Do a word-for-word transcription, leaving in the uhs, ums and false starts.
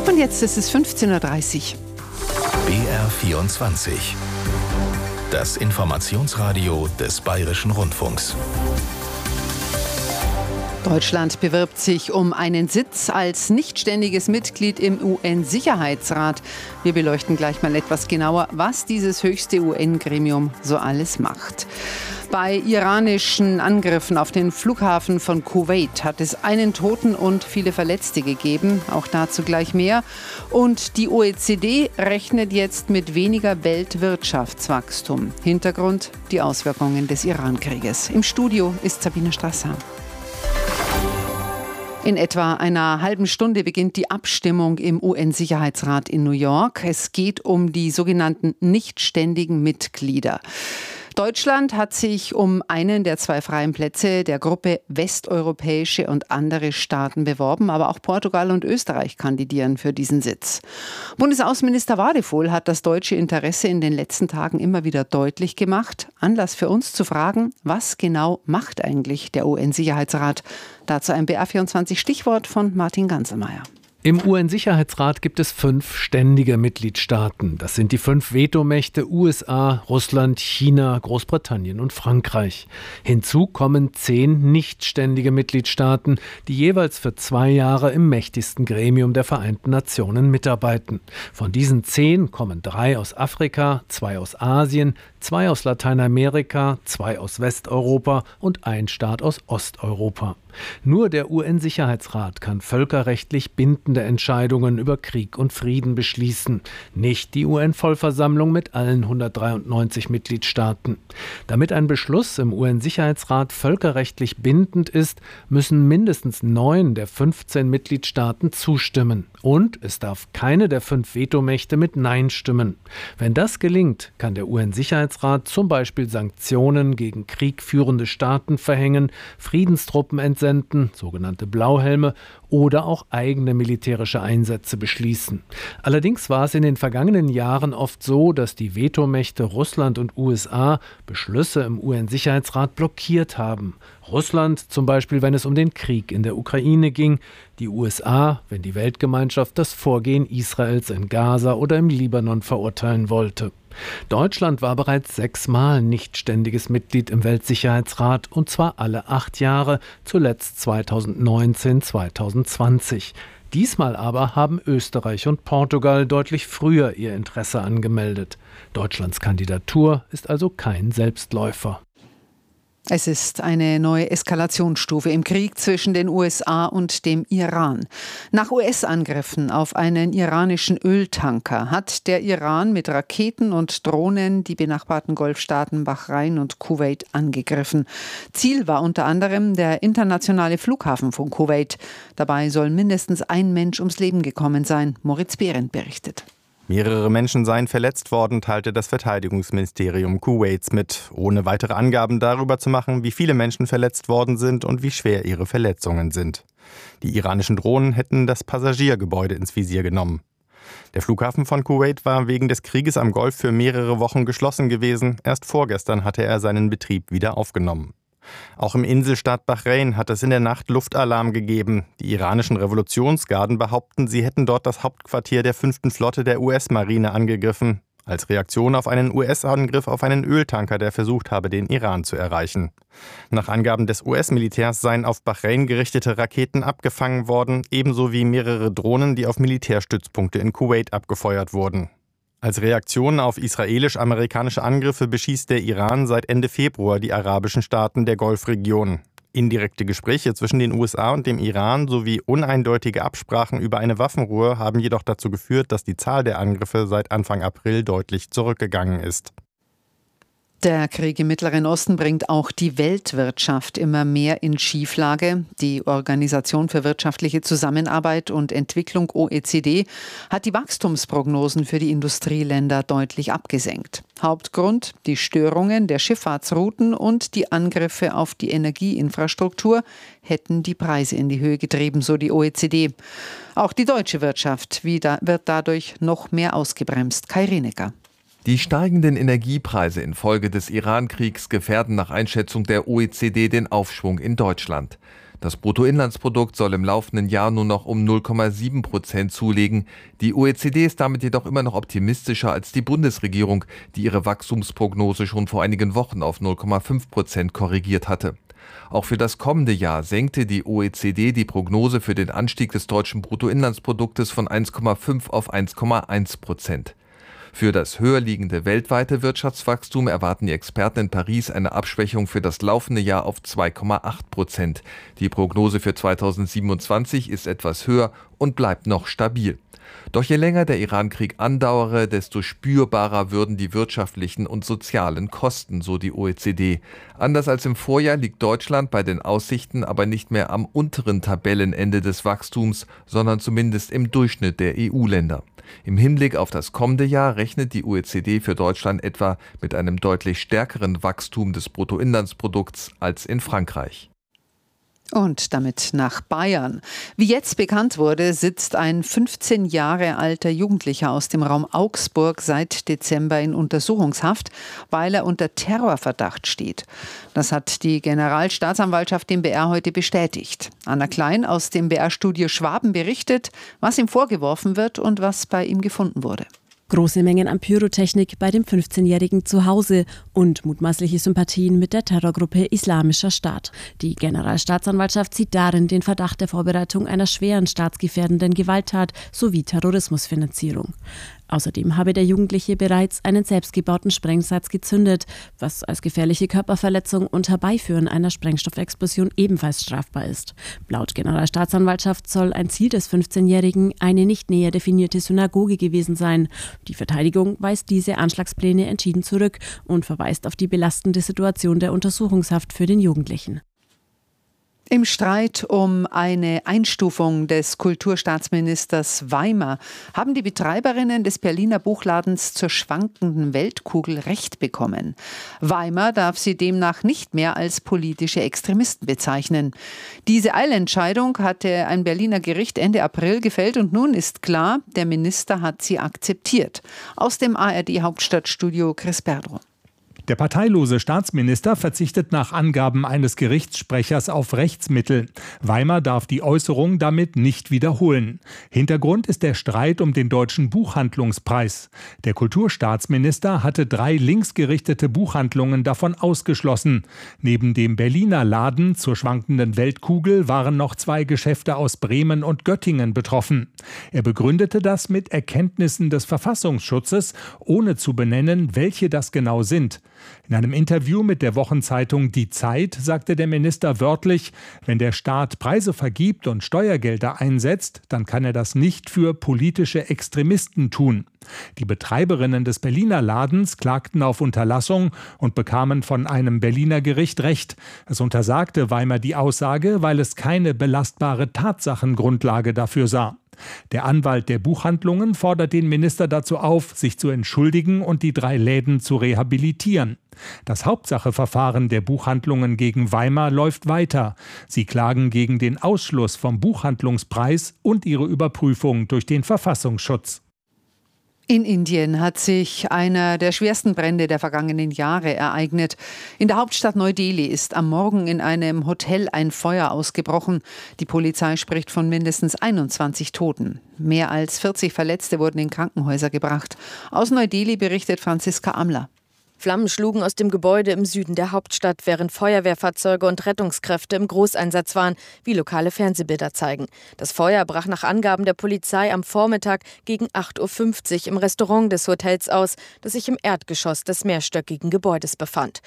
Und jetzt ist es fünfzehn Uhr dreißig. B R vierundzwanzig. Das Informationsradio des Bayerischen Rundfunks. Deutschland bewirbt sich um einen Sitz als nichtständiges Mitglied im U N-Sicherheitsrat. Wir beleuchten gleich mal etwas genauer, was dieses höchste U N-Gremium so alles macht. Bei iranischen Angriffen auf den Flughafen von Kuwait hat es einen Toten und viele Verletzte gegeben. Auch dazu gleich mehr. Und die O E C D rechnet jetzt mit weniger Weltwirtschaftswachstum. Hintergrund: die Auswirkungen des Iran-Krieges. Im Studio ist Sabine Strasser. In etwa einer halben Stunde beginnt die Abstimmung im U N-Sicherheitsrat in New York. Es geht um die sogenannten nichtständigen Mitglieder. Deutschland hat sich um einen der zwei freien Plätze der Gruppe westeuropäische und andere Staaten beworben, aber auch Portugal und Österreich kandidieren für diesen Sitz. Bundesaußenminister Wadephol hat das deutsche Interesse in den letzten Tagen immer wieder deutlich gemacht. Anlass für uns zu fragen, was genau macht eigentlich der U N-Sicherheitsrat? Dazu ein B R vierundzwanzig Stichwort von Martin Ganselmeier. Im U N-Sicherheitsrat gibt es fünf ständige Mitgliedstaaten. Das sind die fünf Vetomächte U S A, Russland, China, Großbritannien und Frankreich. Hinzu kommen zehn nichtständige Mitgliedstaaten, die jeweils für zwei Jahre im mächtigsten Gremium der Vereinten Nationen mitarbeiten. Von diesen zehn kommen drei aus Afrika, zwei aus Asien, zwei aus Lateinamerika, zwei aus Westeuropa und ein Staat aus Osteuropa. Nur der U N-Sicherheitsrat kann völkerrechtlich bindende Entscheidungen über Krieg und Frieden beschließen, nicht die U N-Vollversammlung mit allen hundertdreiundneunzig Mitgliedstaaten. Damit ein Beschluss im U N-Sicherheitsrat völkerrechtlich bindend ist, müssen mindestens neun der fünfzehn Mitgliedstaaten zustimmen. Und es darf keine der fünf Vetomächte mit Nein stimmen. Wenn das gelingt, kann der U N-Sicherheitsrat zum Beispiel Sanktionen gegen kriegführende Staaten verhängen, Friedenstruppen entsenden, sogenannte Blauhelme, oder auch eigene militärische Einsätze beschließen. Allerdings war es in den vergangenen Jahren oft so, dass die Vetomächte Russland und U S A Beschlüsse im U N-Sicherheitsrat blockiert haben. Russland zum Beispiel, wenn es um den Krieg in der Ukraine ging, die U S A, wenn die Weltgemeinschaft das Vorgehen Israels in Gaza oder im Libanon verurteilen wollte. Deutschland war bereits sechsmal nichtständiges Mitglied im Weltsicherheitsrat, und zwar alle acht Jahre, zuletzt zweitausendneunzehn, zweitausendzwanzig. Diesmal aber haben Österreich und Portugal deutlich früher ihr Interesse angemeldet. Deutschlands Kandidatur ist also kein Selbstläufer. Es ist eine neue Eskalationsstufe im Krieg zwischen den U S A und dem Iran. Nach U S-Angriffen auf einen iranischen Öltanker hat der Iran mit Raketen und Drohnen die benachbarten Golfstaaten Bahrain und Kuwait angegriffen. Ziel war unter anderem der internationale Flughafen von Kuwait. Dabei soll mindestens ein Mensch ums Leben gekommen sein. Moritz Behrendt berichtet. Mehrere Menschen seien verletzt worden, teilte das Verteidigungsministerium Kuwaits mit, ohne weitere Angaben darüber zu machen, wie viele Menschen verletzt worden sind und wie schwer ihre Verletzungen sind. Die iranischen Drohnen hätten das Passagiergebäude ins Visier genommen. Der Flughafen von Kuwait war wegen des Krieges am Golf für mehrere Wochen geschlossen gewesen. Erst vorgestern hatte er seinen Betrieb wieder aufgenommen. Auch im Inselstaat Bahrain hat es in der Nacht Luftalarm gegeben. Die iranischen Revolutionsgarden behaupten, sie hätten dort das Hauptquartier der fünften Flotte der U S-Marine angegriffen, als Reaktion auf einen U S-Angriff auf einen Öltanker, der versucht habe, den Iran zu erreichen. Nach Angaben des U S-Militärs seien auf Bahrain gerichtete Raketen abgefangen worden, ebenso wie mehrere Drohnen, die auf Militärstützpunkte in Kuwait abgefeuert wurden. Als Reaktion auf israelisch-amerikanische Angriffe beschießt der Iran seit Ende Februar die arabischen Staaten der Golfregion. Indirekte Gespräche zwischen den U S A und dem Iran sowie uneindeutige Absprachen über eine Waffenruhe haben jedoch dazu geführt, dass die Zahl der Angriffe seit Anfang April deutlich zurückgegangen ist. Der Krieg im Mittleren Osten bringt auch die Weltwirtschaft immer mehr in Schieflage. Die Organisation für wirtschaftliche Zusammenarbeit und Entwicklung O E C D hat die Wachstumsprognosen für die Industrieländer deutlich abgesenkt. Hauptgrund: die Störungen der Schifffahrtsrouten und die Angriffe auf die Energieinfrastruktur hätten die Preise in die Höhe getrieben, so die O E C D. Auch die deutsche Wirtschaft wieder wird dadurch noch mehr ausgebremst. Kai Rinecker. Die steigenden Energiepreise infolge des Iran-Kriegs gefährden nach Einschätzung der O E C D den Aufschwung in Deutschland. Das Bruttoinlandsprodukt soll im laufenden Jahr nur noch um null Komma sieben Prozent zulegen. Die O E C D ist damit jedoch immer noch optimistischer als die Bundesregierung, die ihre Wachstumsprognose schon vor einigen Wochen auf null Komma fünf Prozent korrigiert hatte. Auch für das kommende Jahr senkte die O E C D die Prognose für den Anstieg des deutschen Bruttoinlandsproduktes von eins Komma fünf auf eins Komma eins Prozent. Für das höher liegende weltweite Wirtschaftswachstum erwarten die Experten in Paris eine Abschwächung für das laufende Jahr auf zwei Komma acht Prozent. Die Prognose für zweitausendsiebenundzwanzig ist etwas höher und bleibt noch stabil. Doch je länger der Iran-Krieg andauere, desto spürbarer würden die wirtschaftlichen und sozialen Kosten, so die O E C D. Anders als im Vorjahr liegt Deutschland bei den Aussichten aber nicht mehr am unteren Tabellenende des Wachstums, sondern zumindest im Durchschnitt der E U-Länder. Im Hinblick auf das kommende Jahr rechnet die O E C D für Deutschland etwa mit einem deutlich stärkeren Wachstum des Bruttoinlandsprodukts als in Frankreich. Und damit nach Bayern. Wie jetzt bekannt wurde, sitzt ein fünfzehn Jahre alter Jugendlicher aus dem Raum Augsburg seit Dezember in Untersuchungshaft, weil er unter Terrorverdacht steht. Das hat die Generalstaatsanwaltschaft dem B R heute bestätigt. Anna Klein aus dem B R-Studio Schwaben berichtet, was ihm vorgeworfen wird und was bei ihm gefunden wurde. Große Mengen an Pyrotechnik bei dem fünfzehnjährigen zu Hause und mutmaßliche Sympathien mit der Terrorgruppe Islamischer Staat. Die Generalstaatsanwaltschaft sieht darin den Verdacht der Vorbereitung einer schweren staatsgefährdenden Gewalttat sowie Terrorismusfinanzierung. Außerdem habe der Jugendliche bereits einen selbstgebauten Sprengsatz gezündet, was als gefährliche Körperverletzung und Herbeiführen einer Sprengstoffexplosion ebenfalls strafbar ist. Laut Generalstaatsanwaltschaft soll ein Ziel des fünfzehnjährigen eine nicht näher definierte Synagoge gewesen sein. Die Verteidigung weist diese Anschlagspläne entschieden zurück und verweist auf die belastende Situation der Untersuchungshaft für den Jugendlichen. Im Streit um eine Einstufung des Kulturstaatsministers Weimer haben die Betreiberinnen des Berliner Buchladens zur schwankenden Weltkugel Recht bekommen. Weimer darf sie demnach nicht mehr als politische Extremisten bezeichnen. Diese Eilentscheidung hatte ein Berliner Gericht Ende April gefällt und nun ist klar, der Minister hat sie akzeptiert. Aus dem A R D-Hauptstadtstudio Chris Berdro. Der parteilose Staatsminister verzichtet nach Angaben eines Gerichtssprechers auf Rechtsmittel. Weimer darf die Äußerung damit nicht wiederholen. Hintergrund ist der Streit um den Deutschen Buchhandlungspreis. Der Kulturstaatsminister hatte drei linksgerichtete Buchhandlungen davon ausgeschlossen. Neben dem Berliner Laden zur schwankenden Weltkugel waren noch zwei Geschäfte aus Bremen und Göttingen betroffen. Er begründete das mit Erkenntnissen des Verfassungsschutzes, ohne zu benennen, welche das genau sind. In einem Interview mit der Wochenzeitung Die Zeit sagte der Minister wörtlich, wenn der Staat Preise vergibt und Steuergelder einsetzt, dann kann er das nicht für politische Extremisten tun. Die Betreiberinnen des Berliner Ladens klagten auf Unterlassung und bekamen von einem Berliner Gericht Recht. Es untersagte Weimer die Aussage, weil es keine belastbare Tatsachengrundlage dafür sah. Der Anwalt der Buchhandlungen fordert den Minister dazu auf, sich zu entschuldigen und die drei Läden zu rehabilitieren. Das Hauptsacheverfahren der Buchhandlungen gegen Weimer läuft weiter. Sie klagen gegen den Ausschluss vom Buchhandlungspreis und ihre Überprüfung durch den Verfassungsschutz. In Indien hat sich einer der schwersten Brände der vergangenen Jahre ereignet. In der Hauptstadt Neu-Delhi ist am Morgen in einem Hotel ein Feuer ausgebrochen. Die Polizei spricht von mindestens einundzwanzig Toten. Mehr als vierzig Verletzte wurden in Krankenhäuser gebracht. Aus Neu-Delhi berichtet Franziska Amler. Flammen schlugen aus dem Gebäude im Süden der Hauptstadt, während Feuerwehrfahrzeuge und Rettungskräfte im Großeinsatz waren, wie lokale Fernsehbilder zeigen. Das Feuer brach nach Angaben der Polizei am Vormittag gegen acht Uhr fünfzig im Restaurant des Hotels aus, das sich im Erdgeschoss des mehrstöckigen Gebäudes befand.